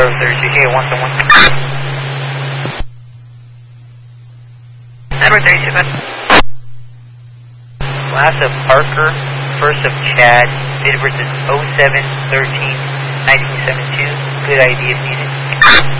32K, 1-1. Number 32, man. Last of Parker, first of Chad, date of birth is 07-13-1972. Good ID if needed.